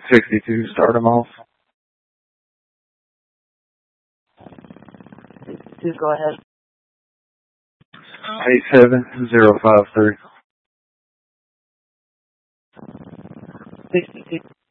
62, start them off. 62, go ahead. 87053. 62.